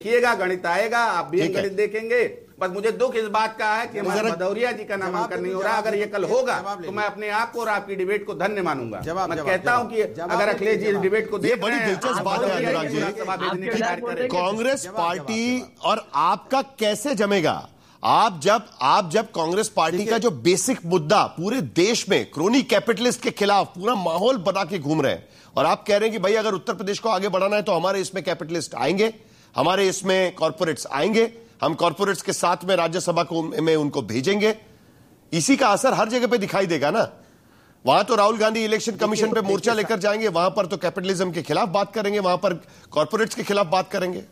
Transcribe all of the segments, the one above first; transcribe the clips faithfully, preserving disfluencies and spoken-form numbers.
देखिएगा, गणित आएगा, आप भी गणित देखेंगे। बस मुझे दुख इस बात का है कि हमारे भदौरिया जी का नामांकन नहीं हो रहा। अगर ये कल होगा तो मैं अपने आप को और आपकी डिबेट को धन्य मानूंगा। मैं कहता हूं कि अगर अखिलेश जी इस डिबेट को देख बड़ी दिलचस्प बात है अनुराग जी, कांग्रेस पार्टी और आपका कैसे जमेगा? आप जब आप जब कांग्रेस पार्टी का जो बेसिक मुद्दा पूरे देश में क्रोनी कैपिटलिस्ट के खिलाफ पूरा माहौल बना के घूम रहे हैं, और आप कह रहे हैं कि भाई अगर उत्तर प्रदेश को आगे बढ़ाना है तो हमारे इसमें कैपिटलिस्ट आएंगे, हमारे इसमें कॉर्पोरेट्स आएंगे, हम कॉर्पोरेट्स के साथ में राज्यसभा को में उनको भेजेंगे। इसी का असर हर जगह पे दिखाई देगा ना। वहां तो राहुल गांधी इलेक्शन कमीशन पे मोर्चा लेकर जाएंगे, वहां पर तो कैपिटलिज्म के खिलाफ बात करेंगे, वहां पर कॉर्पोरेट्स के खिलाफ बात करेंगे।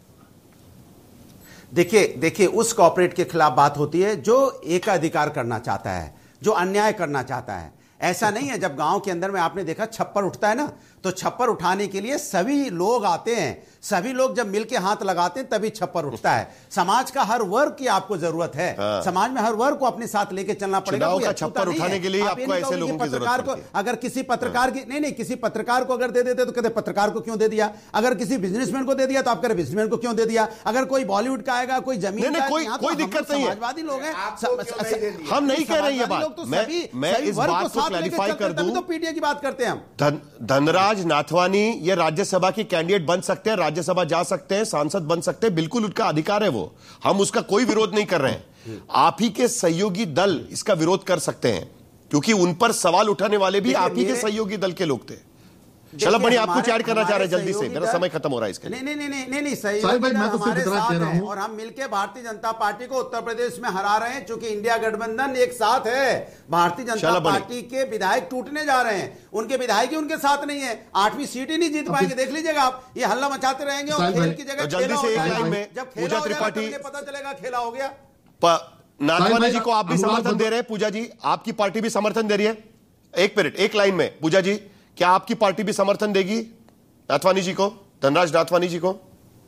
देखिए देखिए उस कॉर्पोरेट के खिलाफ बात होती है जो एकाधिकार करना चाहता है, जो अन्याय करना चाहता है। ऐसा नहीं है, जब गांव के अंदर में आपने देखा छप्पर उठता है ना, तो छप्पर उठाने के लिए सभी लोग आते हैं, सभी लोग जब मिलके हाथ लगाते हैं तभी छप्पर उठता है। समाज का हर वर्ग की आपको जरूरत है, हाँ। समाज में हर वर्ग को अपने साथ लेके चलना पड़ेगा। कोई छप्पर उठाने के लिए आप आपको ऐसे लोगों की पत्रकार को अगर किसी पत्रकार की नहीं नहीं किसी पत्रकार को अगर दे देते तो कहते पत्रकार को क्यों दे दिया, अगर किसी बिजनेसमैन को दे दिया तो आप कह रहे बिजनेसमैन को क्यों दे दिया, अगर कोई बॉलीवुड का आएगा, कोई जमीन का, कोई कोई दिक्कत नहीं है, समाजवादी लोग हैं, हम नहीं कह रहे ये बात। मैं इस बात को क्लैरिफाई कर दूं, तो पीटीए की बात करते हैं हम। धनराज नाथवानी ये राज्यसभा के कैंडिडेट बन सकते हैं, राज्यसभा जा सकते हैं, सांसद बन सकते हैं, बिल्कुल उनका अधिकार है, वो हम उसका कोई विरोध नहीं कर रहे हैं। आप ही के सहयोगी दल इसका विरोध कर सकते हैं क्योंकि उन पर सवाल उठाने वाले भी आप ही के सहयोगी दल के लोग थे। चलो बड़ी आपको चैट करना चाह रहे हैं जल्दी से, मेरा समय खत्म हो रहा है इसके लिए। नहीं नहीं नहीं नहीं नहीं सहयोगी दल हमारे साथ है और हम मिलकर भारतीय जनता पार्टी को उत्तर प्रदेश में हरा रहे हैं, क्योंकि इंडिया गठबंधन एक साथ है। भारतीय जनता पार्टी के विधायक टूटने जा रहे हैं, उनके विधायक ही उनके साथ नहीं है, आठवीं सीट ही नहीं जीत पाएंगे। देख लीजिएगा आप, ये हल्ला मचाते रहेंगे और खेल की जगह जल्दी से एक लाइन में जब पूजा त्रिपाठी पता चलेगा खेला हो गया। नाथवानी जी को आप भी समर्थन दे रहे हैं, पूजा जी आपकी पार्टी भी समर्थन दे रही है? एक मिनट, एक लाइन में पूजा जी, क्या आपकी पार्टी भी समर्थन देगी नाथवानी जी को, धनराज नाथवानी जी को?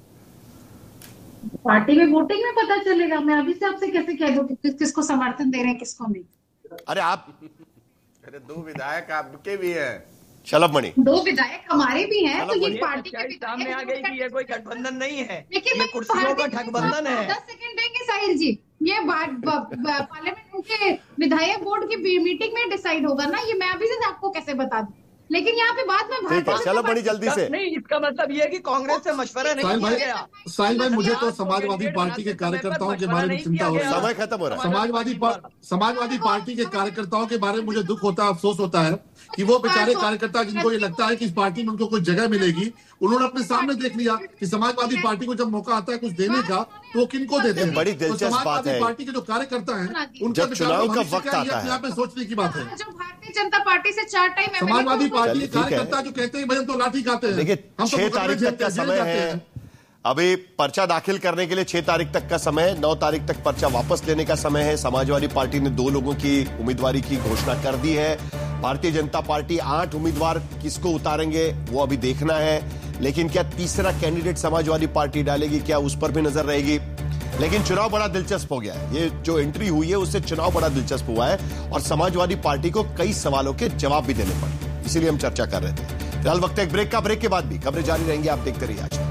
पार्टी में वोटिंग में पता चलेगा। मैं अभी से आपसे कैसे कह दूं किस किसको समर्थन दे रहे हैं किसको नहीं। अरे आप अरे दो विधायक आपके भी है, शलभ मणि, दो विधायक हमारे भी हैं, तो ये पार्टी के सामने आ गई कि ये कोई गठबंधन नहीं है, लेकिन कुर्सियों का ठगबंधन है। दस सेकंड देंगे साहिर जी, ये पार्लियामेंट के विधायक बोर्ड की मीटिंग में डिसाइड होगा ना, ये मैं अभी से आपको कैसे बता दूं, लेकिन यहाँ पे बात में ठीक है, चलो बड़ी जल्दी से। नहीं, इसका मतलब ये है कि कांग्रेस से मशवरा नहीं किया गया। साहिल भाई, मुझे तो समाजवादी पार्टी के कार्यकर्ताओं के बारे में चिंता हो रही है। समय खत्म हो रहा है। समाजवादी समाजवादी पार्टी के कार्यकर्ताओं के बारे में मुझे दुख होता है, अफसोस होता है कि वो बेचारे कार्यकर्ता जिनको ये लगता है कि इस पार्टी में उनको कुछ जगह मिलेगी, उन्होंने अपने सामने देख लिया कि समाजवादी पार्टी को जब मौका आता है कुछ देने का तो वो किनको देते हैं। बड़ी दिलचस्प बात है, पार्टी के जो कार्यकर्ता हैं उनका चुनाव का वक्त आता है, अपने आप में सोचने की बात है। भारतीय जनता पार्टी से चार टाइम समाजवादी पार्टी के कार्यकर्ता जो कहते हैं भाई हम तो लाठी खाते हैं, देखिए छह तारीख तक का समय है, अभी पर्चा दाखिल करने के लिए छह तारीख तक का समय है, नौ तारीख तक पर्चा वापस लेने का समय है। समाजवादी पार्टी ने दो लोगों की उम्मीदवारी की घोषणा कर दी है, भारतीय जनता पार्टी आठ उम्मीदवार किसको उतारेंगे वो अभी देखना है, लेकिन क्या तीसरा कैंडिडेट समाजवादी पार्टी डालेगी, क्या उस पर भी नजर रहेगी। लेकिन चुनाव बड़ा दिलचस्प हो गया है, ये जो एंट्री हुई है उससे चुनाव बड़ा दिलचस्प हुआ है और समाजवादी पार्टी को कई सवालों के जवाब भी देने पड़े, इसीलिए हम चर्चा कर रहे थे। फिलहाल वक्त एक ब्रेक का, ब्रेक के बाद भी खबरें जारी रहेंगी, आप देखते रहिए आज।